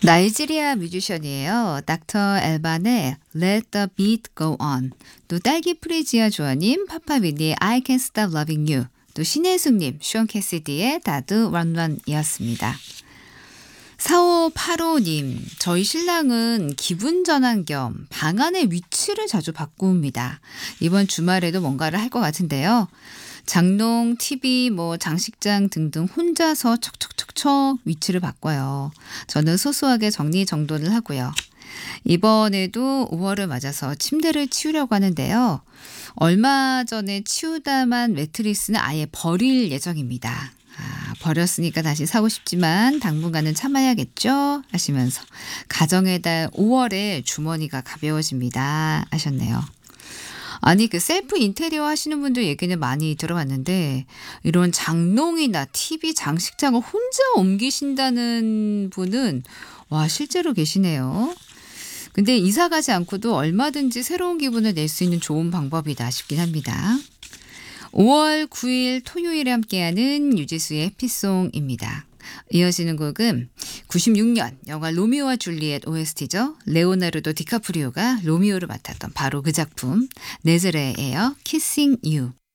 나이지리아 뮤지션이에요. 닥터 엘반의 Let the Beat Go On, 또 딸기 프리지아 조아님, 파파비니의 I Can't Stop Loving You, 또 신혜숙님, 숀 캐시디의 다드 런런이었습니다. 4585님, 저희 신랑은 기분 전환 겸 방 안의 위치를 자주 바꿉니다. 이번 주말에도 뭔가를 할 것 같은데요. 장롱, TV, 장식장 등등 혼자서 척척척척 위치를 바꿔요. 저는 소소하게 정리정돈을 하고요. 이번에도 5월을 맞아서 침대를 치우려고 하는데요. 얼마 전에 치우다만 매트리스는 아예 버릴 예정입니다. 버렸으니까 다시 사고 싶지만 당분간은 참아야겠죠? 하시면서 가정의 달 5월에 주머니가 가벼워집니다 하셨네요. 아니, 그 셀프 인테리어 하시는 분들 얘기는 많이 들어봤는데, 이런 장롱이나 TV, 장식장을 혼자 옮기신다는 분은 실제로 계시네요. 근데 이사 가지 않고도 얼마든지 새로운 기분을 낼 수 있는 좋은 방법이다 싶긴 합니다. 5월 9일 토요일에 함께하는 유지수의 해피송입니다. 이어지는 곡은 96년 영화 로미오와 줄리엣 OST죠. 레오나르도 디카프리오가 로미오를 맡았던 바로 그 작품 네즈레예요. Kissing You.